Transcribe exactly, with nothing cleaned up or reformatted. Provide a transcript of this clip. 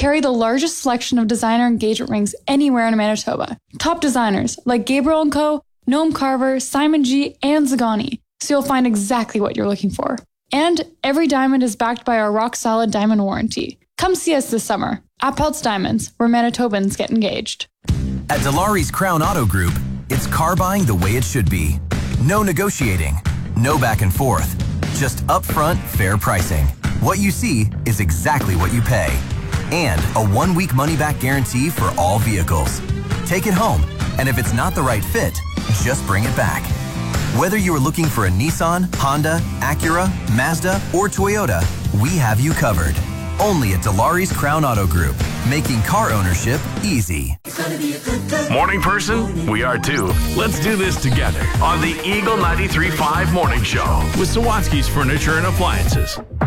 carry the largest selection of designer engagement rings anywhere in Manitoba. Top designers like Gabriel and Co., Noam Carver, Simon G., and Zagani, so you'll find exactly what you're looking for. And every diamond is backed by our rock-solid diamond warranty. Come see us this summer at Peltz Diamonds, where Manitobans get engaged. At Dilawri's Crown Auto Group, it's car buying the way it should be. No negotiating, no back and forth, just upfront, fair pricing. What you see is exactly what you pay. And a one-week money-back guarantee for all vehicles. Take it home, and if it's not the right fit, just bring it back. Whether you are looking for a Nissan, Honda, Acura, Mazda, or Toyota, we have you covered. Only at Dilawri's Crown Auto Group, making car ownership easy. Morning person? We are too. Let's do this together on the Eagle ninety-three point five Morning Show with Sawatsky's Furniture and Appliances.